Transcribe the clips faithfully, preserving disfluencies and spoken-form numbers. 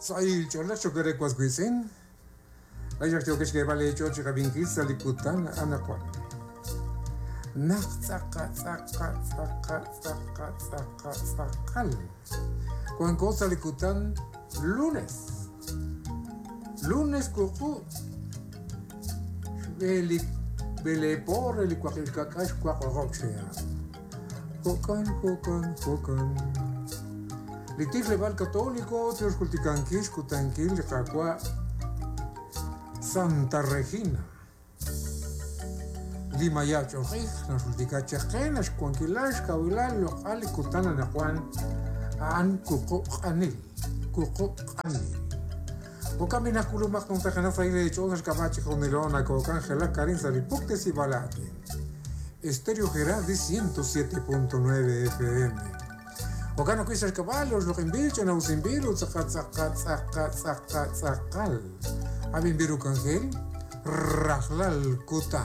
Sai chola chokere kwas guisin. La ya que que vale cho chica vinkisa likutan ana kwa. Nak saka saka saka saka saka sakal. Con cosa likutan lunes. Lunes kuku. Beli bele por el kwakil kakash kwakorochea. Kokan kokan kokan. Litif leval católico, Dios culticanquis, cutanquil, jacua, Santa Regina. Lima ya chojij, nos culticachejenas, cuanquilash, cabilal, local, cutana na Juan, an cuco anil, cuco anil. O camina culumac con tajanas aire de chodas cabache con elona, cocangela, carin, salipoctes y balate. Estéreo Gerardi ciento siete punto nueve F M. O gano que esas caballos, los invierten a usimbiru, zakat, zakat, zakat, zakat, zakal. A bimbiru cangel, rajlal kutan.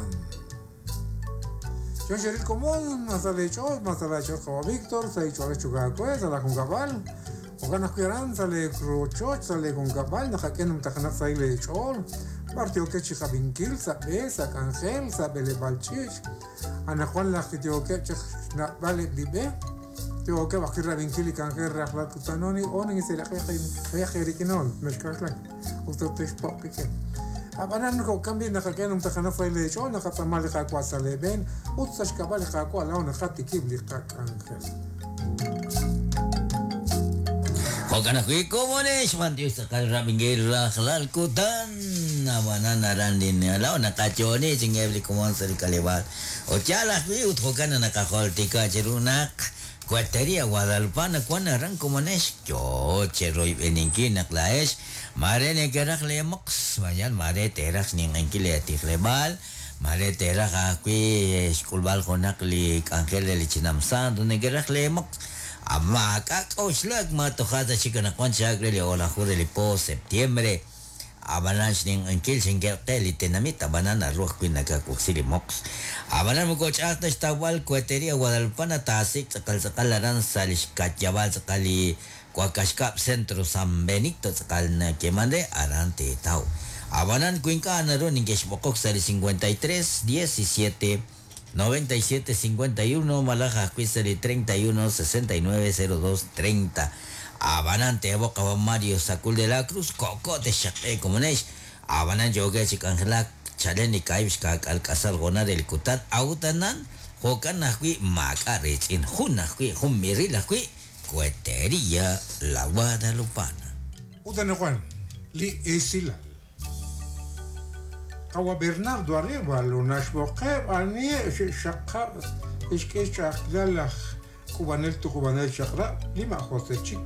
Yo soy el común, más a lechos, más a lechos como Víctor, se ha hecho a lechuga pues, a la con cabal. O gano que eran, sale crochot, sale con cabal, no jaquen un tajanat sa lechol. Partió que chica vinkil, sabe, sa cangel, sabe le balchich. Ana Juan la que tío que chich, vale, vive. Yo que va a querer vinkili canje raflat kutanoni onen se la que jerikinon meshkashla usted te spok que abanan ko cambia na kaken um takhana faile cho na khata mal kha kwa sale ben utsash kabal kha kwa la ona khati kibli kha canje Ogana kui komones mantiu sakal rabingir halal kutan abanan arandin la ona kachoni singebli komon sari kalewat o chala kui utkana na kahol tika cherunak Cuatería Guadalupana cuana ran como nes yo cheroi beninki naklaes mare ne gerak le mox mayan mare terak ning enki le tiklebal mare terak akui skulbal konak li angkel le chinam san ne gerak le mox amma ka koslak ma to khada chikana kwancha le ola jure le po septiembre Avalanche ning engkil singger teli tenamita banana ruh kuina ka kuksili mox. Avalan mo coach ata stawal kueteria Guadalupana tasik sakal sakal laran salis katjabal sakali kuakaskap centro San Benito sakal na kemande arante tau. Avalan kuinka anaro ningesh bokok sali cincuenta y tres diecisiete noventa y siete cincuenta y uno malaja kuisali treinta y uno sesenta y nueve cero dos treinta. Abanan te boca Mario Sacul de la Cruz, coco de Chate Comunes, Abanan Yoga Chicangela, Chaleni Kaibska, Alcazar Gona del Cutat, Autanan, Hokanahui, Macarich, in Hunahui, Humirilahui, Cuetería, la Guadalupana. Utan Juan, Li Esila. Kawa Bernardo arriba, Lunash Boque, Ani, Shaka, Iske Chakdala. Cubanel tu cubanel chakra lima José Chic.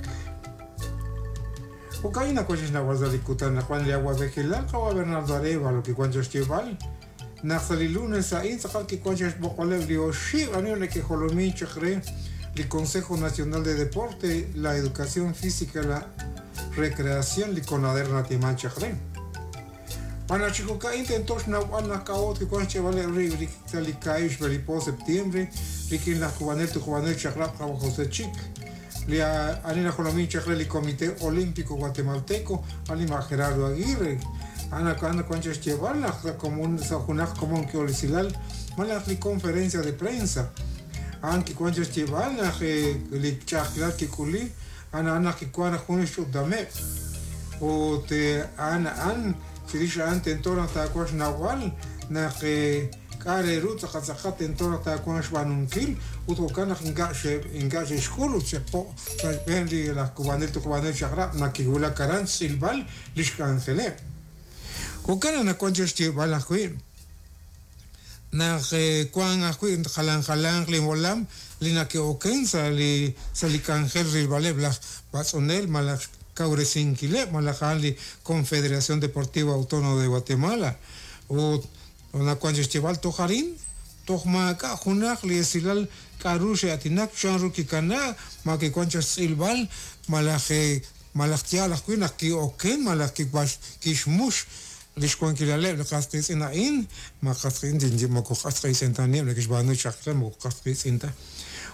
Ucaina coches na guazalikutan na Juan de agua de Gilal, Kawa Bernardo Areva, lo que cuantos lleval. Naxali lunes a Inzakal que cuantos bocolev de Oshi, Aniole que Jolomí Chakre, el Consejo Nacional de Deporte, la Educación Física, la Recreación, el Conader Natiman Chakre. Para Chicoca intentó na Juan Cao que cuantos lleval el Ricaísh, Belipo, septiembre. Rikin la Cubanel tu Cubanel Chakra José Chic, la Anina Colomín Chakra el Comité Olímpico Guatemalteco, Anima Gerardo Aguirre, Ana Cana Conchas Chevala, común Sajunaj Común que Olisilal, Malak li conferencia de prensa, Anki Conchas Chevala, li Chakla Kikuli, Ana Ana Kikuana Junish Dame, o te Ana An, Chirisha Ante en Torna Tacuash Nahual, na que Kare ruta kazakhat en toda ta con shbanun kil uto kana ingaje ingaje shkulu chepo bendi la cubanel to cubanel chagra na kigula karan silbal lishkansele ko kana na konje stibal akhui na kwan akhui khalan khalan limolam lina ke okensa li salikangel ribale bla basonel malak kaure sinkile malakali Confederación Deportiva Autónoma de Guatemala o Ona cuando estival tojarin, tojmaka, junak, liesilal, karushe, atinak, chanruki kana, ma que cuando silbal, malaje, malachtia, la cuina, ki oken, malaki bash, kishmush, lishquankilale, le castes in ain, ma castrin, dinji, ma cocastris en tanem, le kishbanu chakra, ma castris in ta.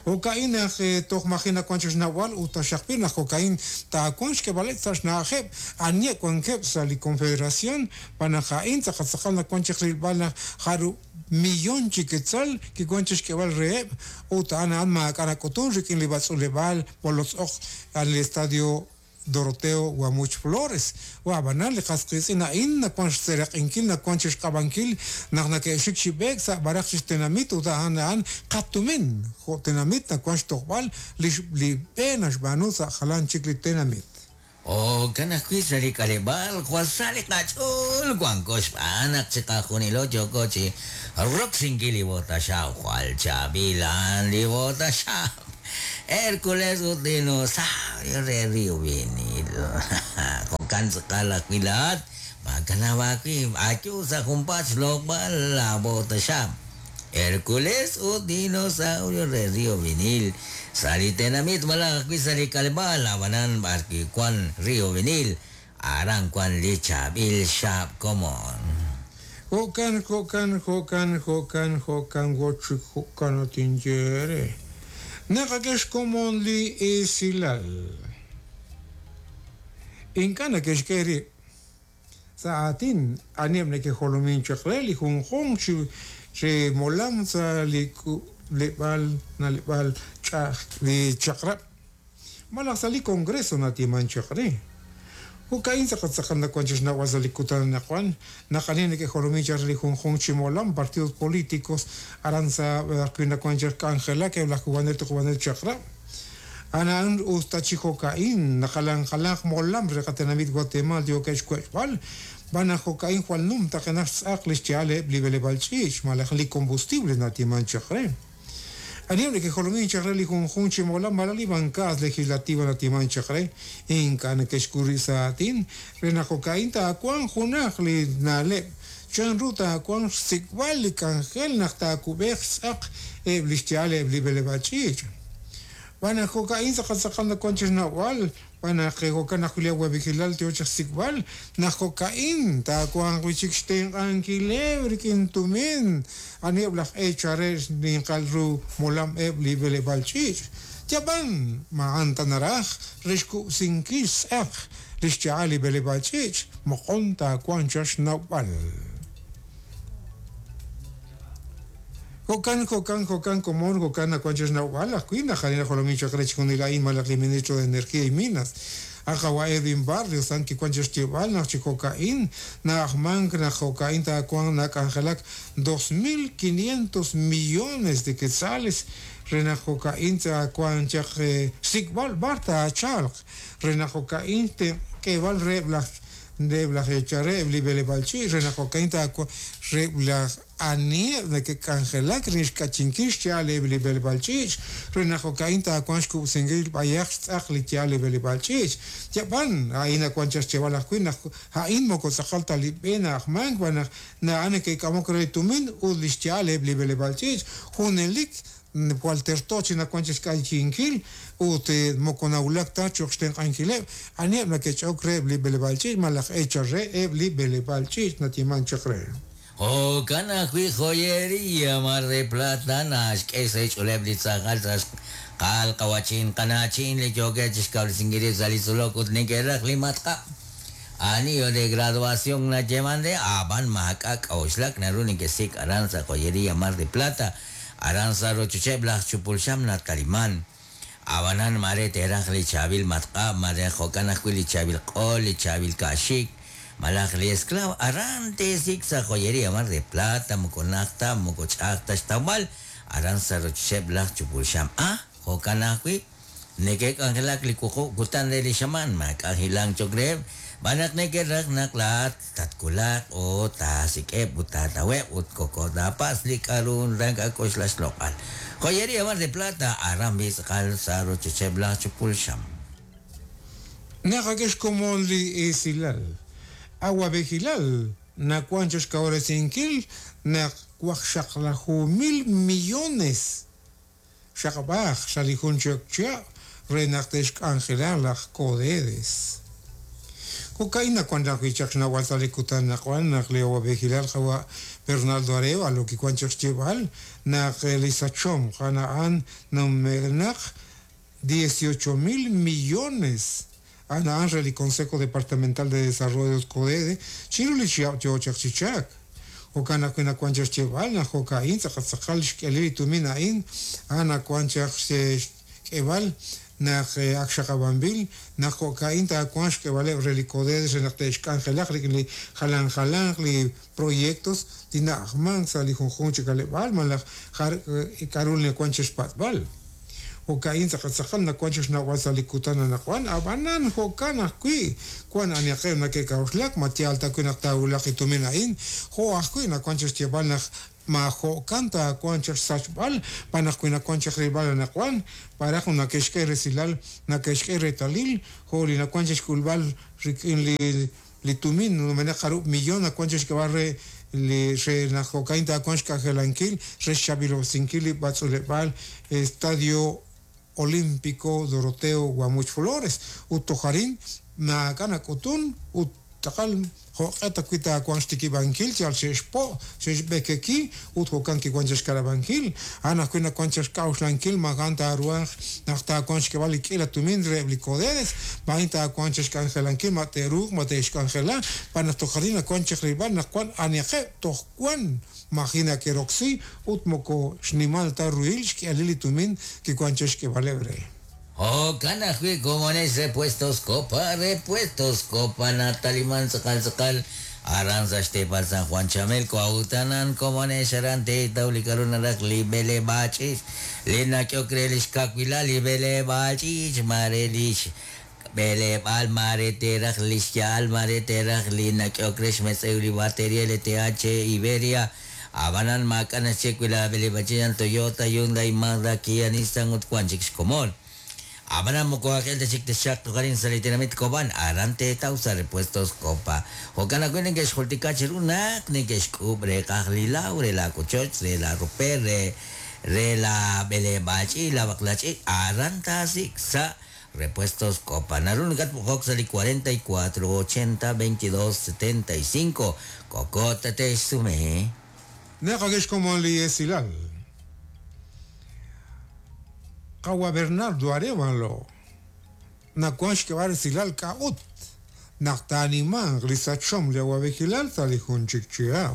Kokain toch magina kwanchos nawal uta shakpina kokain ta kwanch ke balet tas na heb anie kwan kep sa li confederación pana kain ta khatsakal na kwanch khil bala haru millón chiquetzal que kwanchos ke bal reheb uta ana ma kana kotun rikin li batsu lebal por los ojos al estadio Doroteo Guamuch Flores wa banal le khasqis ina in na kwanch seraq inkil na kwanch qabankil na na ke shikshibek sa barakh tenamit uta ana an qatumin kho tenamit na kwanch toqbal li li penas banu sa khalan chikli tenamit o kana kwis dari kalebal khwasali kachul kwangkos anak chika khunilo joko chi rok singili wota sha khwal chabilan li wota sha Hércules un dinosaurio de Río Vinil. Kokan sekala kilat, makana ki acu sa kumpas lokbal la bota syam. Hércules un dinosaurio de Río Vinil. Sali tenamit malaki sali kalbal lawanan barki kwan Río Vinil. Arang kwan licabil syap komon. Kokan kokan kokan kokan kokan gochuk kokan tinjere. Nakakesh komon li esilal. Inkana kesh keri. Sa atin, anem ne ke holomin chakre li hun hong chi che molam sa li ku lebal na lebal chak li chakra. Malak sa li kongreso na timan chakre. Hukain sa katsakan na kwanchis na wazalikutan na kwan, na kanina ke holomichar li hun hong chimolam, partidos políticos, aran sa kina kwanchar kangela, ke wala kuwanel to kuwanel chakra. Anan ustachi hokain, na kalang kalang molam, rekatanamit Guatemala, diyo kesh kwechwal, bana hokain kwal num, takenas aklis chiale, blibele balchich, malak li combustible na timan chakre. Anem que Colombia chakre li hun hun chimola malali bancas legislativa na timan chakre in kan ke shkurisa atin rena kokain ta kwan hunach li nale chan ruta kwan sikwal kan gel nakta kubek sak e blistiale blibelebachich bana kokain sa kasakan na konches na wal bana ke kokan na kulia wa bikilal tio chak sikwal na kokain ta kwan wichik steng ankile rikin tumin ani blach hrs din kalru molam e blibele balchich jaban ma anta narach rishku sinkis ak lishtiali bele balchich mokonta kwanchash nawal kokan kokan kokan komon kokan na kwanchash nawal akuina khalina kholomicha krech kunila in malak ministro de energía y minas Akawa Edwin Barrio, San que cuantos llevan na cocaína, na ahman na cocaína ta cuan na cangelak dos mil quinientos millones de quetzales, rena cocaína ta cuan chak sigbal barta chalk, rena cocaína que val reblach de blach echare blibele balchi, rena cocaína ta cuan reblach ani de que cangelak rish kachinkish chale blibele balchi, rena cocaína ta cuan sku sengil bayach akli chale blibele balchi. Japan aina kwanchas chevala kuina hain moko sakhalta libena ahman wana na ane ke kamokre tumin udlistiale blibele balchich hunelik Walter Tochi na kwanchas kai chinkil ute moko na ulakta choksten kankile ane na ke chokre blibele balchich malak echarre e blibele balchich na timan chokre O kana hui joyería Mar de Plata nas que se chule blitza galtas Kal kawachin kanachin le joge chiskal singiri zali sulokut negera klimatka. Ani yo de graduación na llemande aban makak auslak na runi que sik aranza joyería Mar de Plata. Aranza rochuche blach chupulsham na Kaliman. Abanan mare terang li chabil matka mare jokana li chabil qol li chabil kashik. Malak li esclavo arante sik sa joyería Mar de Plata mukonakta mukochakta stamal. Aranza rochuche blach chupulsham. Ah? Hokanakwi, nekek ang hilak likuko, gutan de shaman, mak ang hilang chogreb, banak nekerak naklat, tatkulak, o tasikep, utatawe, ut koko dapas, likarun, rang akos las lokal. Joyería Mar de Plata, arambis kal saro chuchebla chupulsham. Nakakesh komon li esilal. Agua vigilal, na cuanchos kaores inkil, na kuachaklahu mil millones. Shakabach, Salihun Chokcha, Renactesh Angela, las Codedes. Cocaína cuando que chak na walta le kutan na kwan na le wa behilal khawa Bernardo Arevalo que cuantos cheval na realiza chom kana an no mernak dieciocho mil millones ana an el Consejo Departamental de Desarrollo de Codede chiro le chiao chak chichak o kana kuna cuantos cheval na cocaína sakal shkeli tumina in ana cuantos cheval na akshakabambil na cocaína ta cuantos que vale relicodedes en este escangelag li jalan jalan li proyectos tina ahman sali junjun chikale bal malak har karul ne cuantos patbal cocaína ta sakal na cuantos na wasali kutana na kwan abanan hokana kui kwan ani akhe na ke kauslak matial ta kuna ta ulak tumina in ho akui na cuantos cheval na ma ho canta cuantos sachbal pana kuina cuantos ribal na kwan para una keshke resilal na keshke retalil holi na cuantos kulbal rikin li litumin no mena kharu millón na cuantos que barre li re na cocaína cuantos ka gelankil re shabilo sinkili batsulebal estadio olímpico Doroteo Guamuch Flores utojarin na kana kotun ut takal ho ata kuita kwanstiki bankil tial sespo sesbekeki utro kanki kwanjes karabankil ana kuna kwanjes kauslankil maganta ruach nachta kwanske vali kila tumin reblikodes bainta kwanjes kankelankil materu matesh kankela pana tojarina kwanjes riban na kwan aniake tohkwan magina keroxi utmoko shnimal taruilski alili tumin ki kwanjes ke valebre. Oh, canajui, como en repuestos copa, repuestos copa, Nataliman, Sakal Sakal, Aranza Estepan San Juan Chamelco, Autanan, como en Sarante, Taulicaruna, Libele Bachis, Lena Kyokrelis Kakwila, Libele Bachis, Marelis, Bele Almare Terach, Liskial, Mare Terach, Lina Kyokres, Meseuli, Bateria, T H, Iberia, Abanan, Macana, Chequila, Bele Bachian, Toyota, Hyundai, Mazda, Kia, Nissan, Utquanchix, Comol. Abanan mo ko aquel de chik de shak to karin sa litinamit ko ban arante tau sa repuestos copa. O kana ko ningesh holtika chirunak ningesh kubre kahlila ure la kuchoch re la ruper re re la bele bachi la baklachi aranta sik sa repuestos copa. Narun gat pukok sa li cuarenta y cuatro ochenta veintidós setenta y cinco. Kokota te sume. Nekagesh como li esilal. Kawa Bernardo Arevalo na kwansh ke var silal kaut naktani man glisachom le wa vekilal tali hunchikchia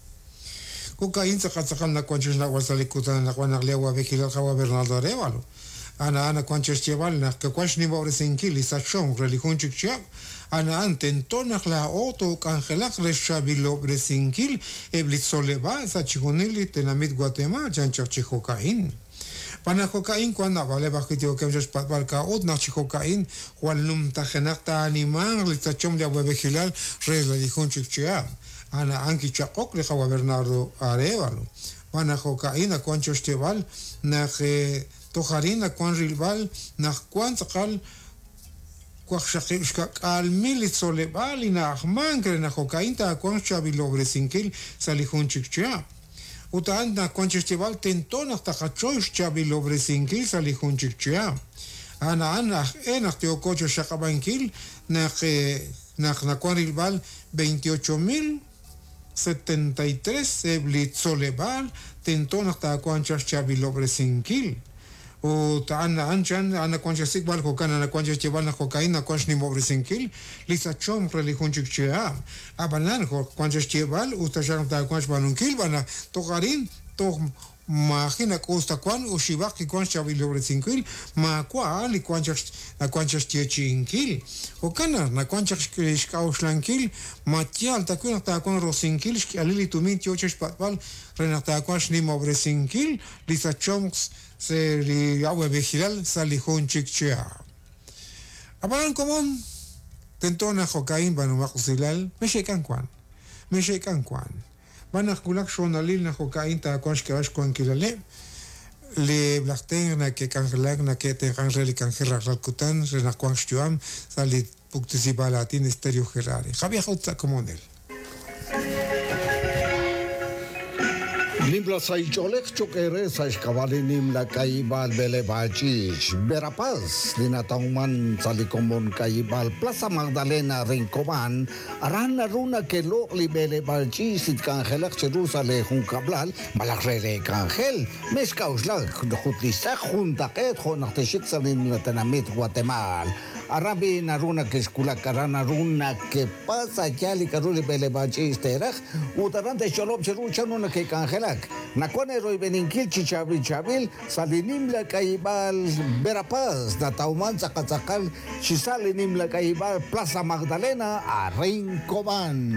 cocaína sa katsakal na kwansh na wasali kutan na kwan le wa vekilal Kawa Bernardo Arevalo ana ana kwansh cheval na ke kwansh ni bore sinkili sachom le hunchikchia ana antentonak la auto kangelak le shabilo bresinkil eblitsoleba sa chigonili tenamit Guatemala chanchach cocaína pana cocaína cuando vale bajo que que yo pat barca od na cocaína cual num ta genata animal le tachom de abevegilal re le dijon chichia ana anki chakok le Kawa Bernardo Arevalo pana cocaína cuancho esteval na que tojarina cuan rilbal na cuan sakal cuac shakishka al militsolebal ina ahman que na cocaína cuan chabilobre sinkil salihon chichia utan na konchestival tenton hasta hachoish chabilo bresinkil salihun chikchia ana ana enak teokocho shakabankil na na na kwanilbal veintiocho mil setenta y tres eblitsolebal tenton hasta kwanchas chabilo bresinkil o ta ana anchan ana kwanchasik bal kokana na kwanchestival na cocaína kwanch ni mobresinkil lisa chom relihun chikchia abanan kwanchestival utajan ta kwanch banunkil bana togarin to magina costa kwan o shibak ki kwanch chabilo bresinkil ma kwa ali kwanchas na kwanchestichinkil o kana na kwanchas kishkauslankil matial ta kuna ta kwan rosinkil alili tumit yochesh patbal renata kwanch ni mobresinkil lisa chom se li agua vigilal salihon chikchia. Apalan komon tentona cocaína banu makusilal meshekan kwan meshekan kwan bana kulak shonalil na cocaína ta kwansh kash kwan kilale le blakten na ke kangelak na ke te kanjeli kanjera rakutan re na kwansh tuam salit puktizibalatin estereo gerare Javier Hotza komonel Limbla saicholek chokere sa iskawali nimla kaibal bele bachich. Berapaz, linatauman sa likomon kaibal Plaza Magdalena Rincoman, aran na runa ke lo li bele bachich it kangelak Jerusalem hun kablal, malakrere kangel, mes kauslag, dukutlisak junta ket honakteshik sa nilatanamit Guatemala. Arabi naruna que skula karana runa que pasa yali karuli bele bachi isterach utarante cholop cheru chanuna que cangelak nakone roi beninkil chichabil chabil salinim la kaibal berapaz na tauman zakazakal chisalinim la kaibal Plaza Magdalena a Rincoman.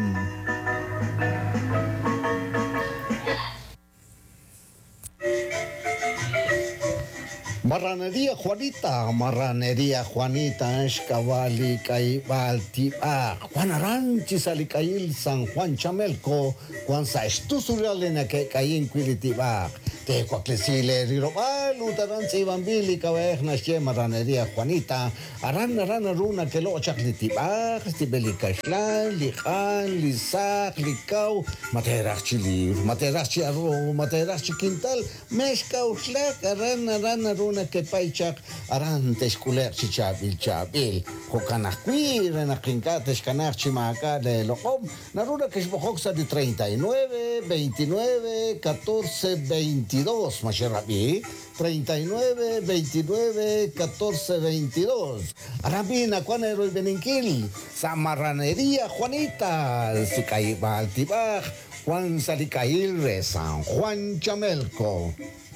Marranería Juanita, Marranería Juanita, Escavali, Caibal, Tiba, Juanaran, Chisalicail, San Juan Chamelco, Juan Saestusuralena, que Caín Quilitiba, Te Cuaclesile, Rirobal, Utaran, Sibambili, Cabejna, Marranería Juanita, Aran, Arana, Runa, que lo chaclitiba, Stibeli Cashlan, Lijan, Lisac, Licau, Materas Chili, Materas Chiarro, Materas Chiquintal, Mescau, Slack, Aran, Arana, Runa, que paychak aran teskuler chichabil chabil jokanakwi renakinka teskanak chimaka de lokom naruna que esbojoxa de treinta y nueve, veintinueve, catorce, veintidós macherabi treinta y nueve, veintinueve, catorce, veintidós arabina cuanero y beninkil Samarranería Juanita Sicaibal Tibaj Juan Salicail San Juan Chamelco.